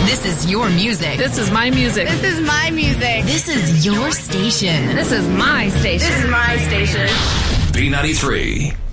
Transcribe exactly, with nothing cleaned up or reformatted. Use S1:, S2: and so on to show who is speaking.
S1: This is your music.
S2: This is my music.
S3: This is my music.
S1: This is your station.
S2: This is my station.
S3: This is my station.
S4: B ninety-three.